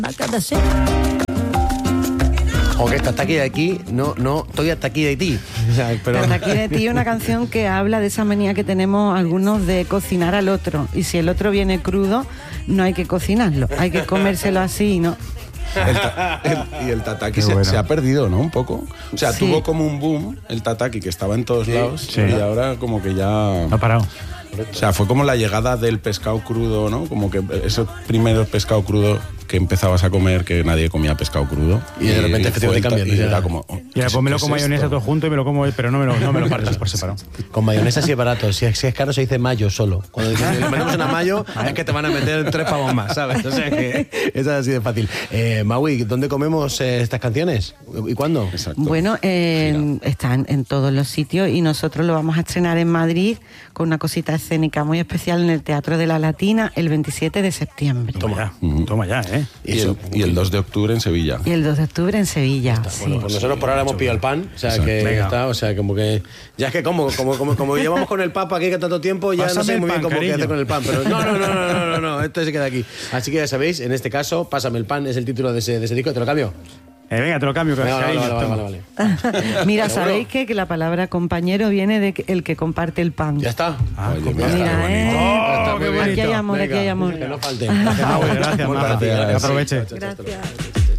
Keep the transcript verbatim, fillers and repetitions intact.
O que hasta aquí de aquí, no, no, estoy hasta aquí de ti. O sea, pero... Hasta aquí de ti, una canción que habla de esa manía que tenemos algunos de cocinar al otro. Y si el otro viene crudo, no hay que cocinarlo, hay que comérselo así, ¿no? El ta- el- y el tataki se, bueno. se ha perdido, ¿no? Un poco. O sea, Sí. tuvo como un boom el tataki que estaba en todos lados Sí. y ahora como que ya... No ha parado. O sea, fue como la llegada del pescado crudo, ¿no? Como que esos primeros pescado crudo que empezabas a comer, que nadie comía pescado crudo. Y de repente fue efectivamente el ta- cambian, Y ya. era como... oh, Y ¿qué ahora es- pómelo qué con es mayonesa esto? todo junto y me lo como, pero no me lo, no me lo partes por separado. Con mayonesa sí es barato. Si es, si es caro se dice mayo solo. Cuando dices, le metemos una mayo, es que te van a meter tres pavos más, ¿sabes? O sea que es así de fácil. Eh, Maui, ¿dónde comemos eh, estas canciones? ¿Y cuándo? Exacto. Bueno, eh, están en todos los sitios y nosotros lo vamos a estrenar en Madrid con una cosita escénica muy especial en el Teatro de la Latina el veintisiete de septiembre. Toma ya, toma ya, ¿eh? Y el, y el dos de octubre en Sevilla. Y el dos de octubre en Sevilla. Sí. Bueno, pues nosotros por ahora hemos pillado el pan, o sea Exacto. que Venga. está, o sea, como que ya es que como como como, como llevamos con el Papa aquí que tanto tiempo, ya no Pásame sé el muy bien pan, cómo qué cariño. hacer con el pan, pero no, no, no, no, no, no, no, esto se queda aquí. Así que ya sabéis, en este caso, Pásame el pan es el título de ese, de ese disco, te lo cambio. Eh, venga, te lo cambio. Venga, vale, cariño, vale, vale, toma. vale, vale. Mira, ¿Seguro? ¿sabéis qué? Que la palabra compañero viene de que- el que comparte el pan. Ya está. Ah, Oye, compa- mira, Mira, qué ¿eh? bonito. Oh, qué Aquí hay bonito. amor, aquí hay amor. Que no falte. Ah, bueno, gracias, Muchas Maja. gracias. Que aproveche. Gracias.